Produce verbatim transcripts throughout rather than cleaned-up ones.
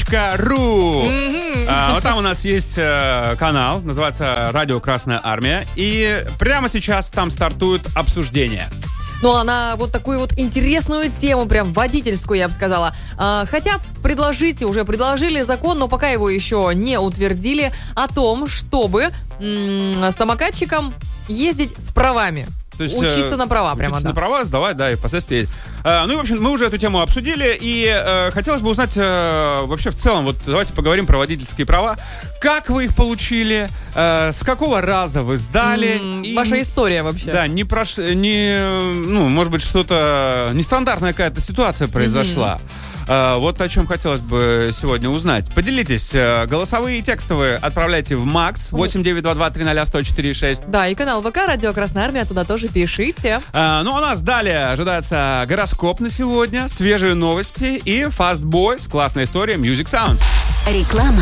точка ру. А, вот там у нас есть э, канал, называется «Радио Красная Армия». И прямо сейчас там стартует обсуждение. Ну, она вот такую вот интересную тему, прям водительскую, я бы сказала. А, хотят предложить, уже предложили закон, но пока его еще не утвердили, о том, чтобы м- самокатчикам ездить с правами. То есть, учиться э, на права прямо, учиться да. на права, сдавать, да, и впоследствии. Э, ну и, в общем, мы уже эту тему обсудили, и э, хотелось бы узнать э, вообще в целом, вот давайте поговорим про водительские права. Как вы их получили? Э, с какого раза вы сдали? М-м, и, ваша история вообще. Да, не прош... не, ну, может быть, что-то нестандартная какая-то ситуация произошла. Mm-hmm. Вот о чем хотелось бы сегодня узнать. Поделитесь. Голосовые и текстовые отправляйте в Макс восемь девять два два три ноль сто четыре шесть. Да, и канал ВК «Радио Красная Армия», туда тоже пишите. А, ну, у нас далее ожидается гороскоп на сегодня, свежие новости и Fast Boys, классная история, Music Sounds. Реклама.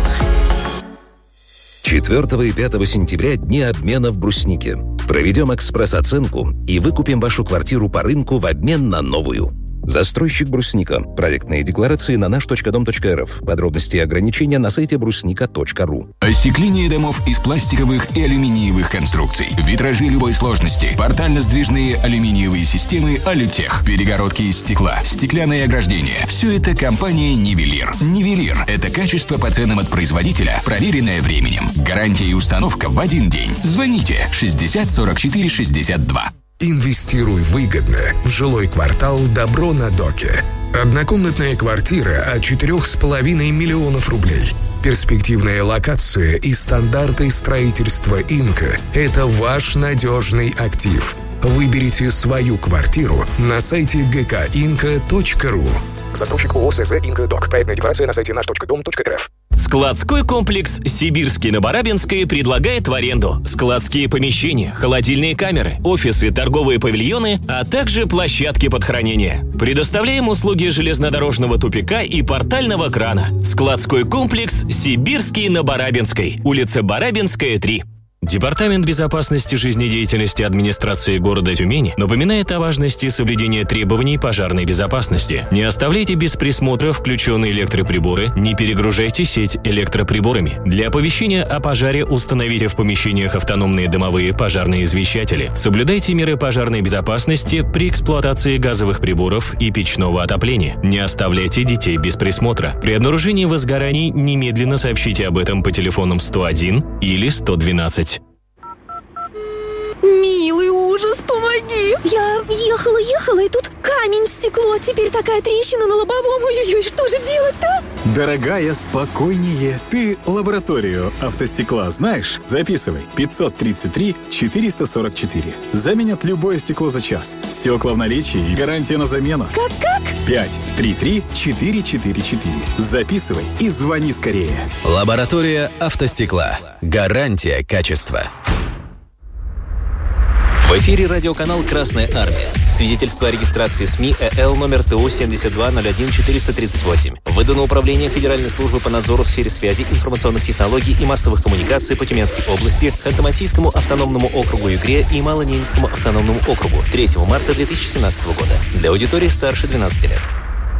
четвёртого и пятого сентября дни обмена в Бруснике. Проведем экспресс-оценку и выкупим вашу квартиру по рынку в обмен на новую. Застройщик «Брусника». Проектные декларации на наш точка дом точка эр эф. Подробности и ограничения на сайте брусника точка ру. Остекление домов из пластиковых и алюминиевых конструкций. Витражи любой сложности. Портально-сдвижные алюминиевые системы «Алютех». Перегородки из стекла. Стеклянные ограждения. Все это компания «Нивелир». «Нивелир» — это качество по ценам от производителя, проверенное временем. Гарантия и установка в один день. Звоните шестьдесят сорок четыре шестьдесят два. Инвестируй выгодно в жилой квартал «Добро на Доке». Однокомнатная квартира от четырех с половиной миллионов рублей. Перспективная локация и стандарты строительства «Инка» – это ваш надежный актив. Выберите свою квартиру на сайте джи кей инка точка ру. Застройщик ООО СЗ «Инка Док». Проектная декларация на сайте наш точка дом точка эр эф. Складской комплекс «Сибирский» на Барабинской предлагает в аренду складские помещения, холодильные камеры, офисы, торговые павильоны, а также площадки под хранение. Предоставляем услуги железнодорожного тупика и портального крана. Складской комплекс «Сибирский» на Барабинской, улица Барабинская, три. Департамент безопасности жизнедеятельности администрации города Тюмени напоминает о важности соблюдения требований пожарной безопасности. Не оставляйте без присмотра включенные электроприборы, не перегружайте сеть электроприборами. Для оповещения о пожаре установите в помещениях автономные дымовые пожарные извещатели. Соблюдайте меры пожарной безопасности при эксплуатации газовых приборов и печного отопления. Не оставляйте детей без присмотра. При обнаружении возгораний немедленно сообщите об этом по телефонам сто один или сто двенадцать. Милый, ужас, помоги! Я ехала-ехала, и тут камень в стекло, теперь такая трещина на лобовом. Ой-ой-ой, что же делать-то? Дорогая, спокойнее. Ты лабораторию автостекла знаешь? Записывай. пятьсот тридцать три четыреста сорок четыре. Заменят любое стекло за час. Стекла в наличии и гарантия на замену. Как-как? пять три три четыре четыре четыре. Записывай и звони скорее. Лаборатория автостекла. Гарантия качества. В эфире радиоканал «Красная Армия». Свидетельство о регистрации СМИ ЭЛ номер ТО семьдесят два ноль один четыреста тридцать восемь. Выдано Управлением Федеральной службы по надзору в сфере связи, информационных технологий и массовых коммуникаций по Тюменской области, Ханты-Мансийскому автономному округу Югре и Малоненецкому автономному округу третьего марта две тысячи семнадцатого года. Для аудитории старше двенадцати лет.